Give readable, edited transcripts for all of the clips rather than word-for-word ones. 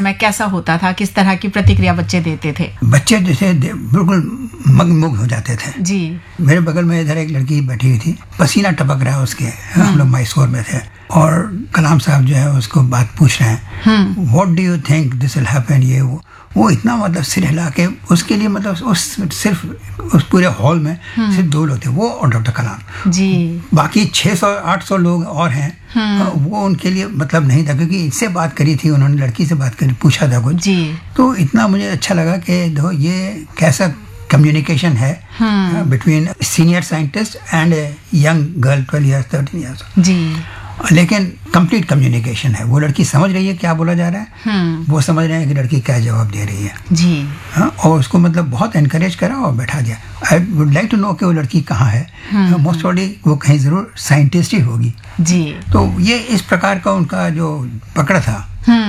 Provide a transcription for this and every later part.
समय कैसा होता था, किस तरह की प्रतिक्रिया बच्चे देते थे? बच्चे जैसे बिल्कुल मगन हो जाते थे जी। मेरे बगल में इधर एक लड़की बैठी हुई थी, पसीना टपक रहा है उसके, हम लोग मैसूर में थे, और कलाम साहब जो है उसको बात पूछ रहे हैं, what do you think this will happen, ये वो इतना मतलब सिर हिला के, उसके लिए मतलब सिर्फ उस पूरे हॉल में सिर्फ 2 लोग थे, वो और डॉक्टर कलाम जी। बाकी 600-800 लोग और हैं, वो उनके लिए मतलब नहीं था, क्योंकि इससे बात करी थी उन्होंने, लड़की से बात करी, पूछा था कुछ जी। तो इतना मुझे अच्छा लगा कि देखो ये कैसा कम्युनिकेशन है between senior scientist and young girl 12 years 13 years जी। लेकिन कंप्लीट कम्युनिकेशन है, वो लड़की समझ रही है क्या बोला जा रहा है, वो समझ रहे हैं कि लड़की क्या जवाब दे रही है जी। और उसको मतलब बहुत एनकरेज करा और बैठा दिया। I would like to know कि वो लड़की कहाँ है, मोस्ट प्रॉब्ली वो कहीं जरूर साइंटिस्ट ही होगी जी। तो ये इस प्रकार का उनका जो पकड़ था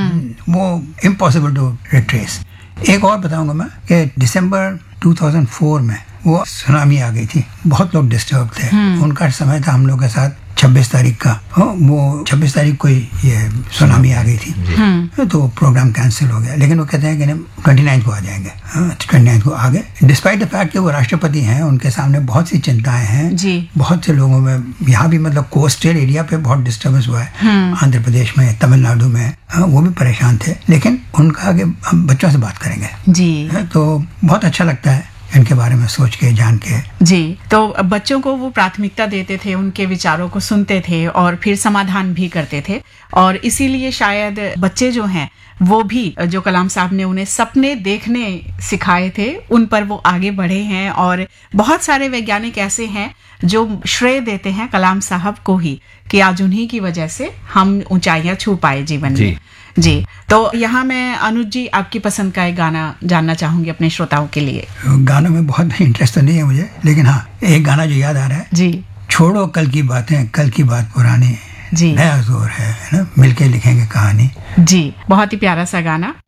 वो इम्पॉसिबल टू रिट्रेस। एक और बताऊंगा मैं कि दिसंबर 2004 में वो सुनामी आ गई थी, बहुत लोग डिस्टर्ब थे, उनका समय था हम लोग के साथ 26 तारीख का, वो 26 तारीख को ये सुनामी आ गई थी, तो प्रोग्राम कैंसिल हो गया, लेकिन वो कहते हैं कि 29 को आ जाएंगे, 29 को आ गए, डिस्पाइट द फैक्ट कि वो राष्ट्रपति हैं, उनके सामने बहुत सी चिंताएं हैं जी। बहुत से लोगों में, यहाँ भी मतलब कोस्टल एरिया पे बहुत डिस्टर्बेंस हुआ है, आंध्र प्रदेश में, तमिलनाडु में, वो भी परेशान थे, लेकिन उनका आगे हम बच्चों से बात करेंगे जी। तो बहुत अच्छा लगता है इनके बारे में सोच के, जान के जी। तो बच्चों को वो प्राथमिकता देते थे, उनके विचारों को सुनते थे और फिर समाधान भी करते थे, और इसीलिए शायद बच्चे जो हैं वो भी, जो कलाम साहब ने उन्हें सपने देखने सिखाए थे, उन पर वो आगे बढ़े हैं, और बहुत सारे वैज्ञानिक ऐसे हैं जो श्रेय देते हैं कलाम साहब को ही कि आज उन्हीं की वजह से हम ऊंचाइयां छू पाए जीवन में जी। तो यहाँ मैं अनुज जी आपकी पसंद का एक गाना जानना चाहूंगी अपने श्रोताओं के लिए। गानों में बहुत इंटरेस्ट तो नहीं है मुझे, लेकिन हाँ एक गाना जो याद आ रहा है जी, छोड़ो कल की बातें, कल की बात पुरानी जी, नया जोर है ना, मिलके लिखेंगे कहानी जी। बहुत ही प्यारा सा गाना।